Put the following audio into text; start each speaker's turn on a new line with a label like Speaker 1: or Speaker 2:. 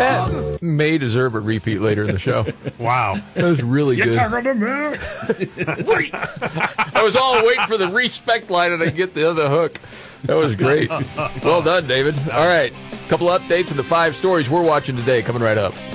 Speaker 1: That may deserve a repeat later in the show.
Speaker 2: Wow.
Speaker 1: That was really good.
Speaker 2: Talking to me?
Speaker 1: I was all waiting for the respect line and I get the other hook. That was great. Well done, David. All right. A couple updates and the 5 stories we're watching today coming right up.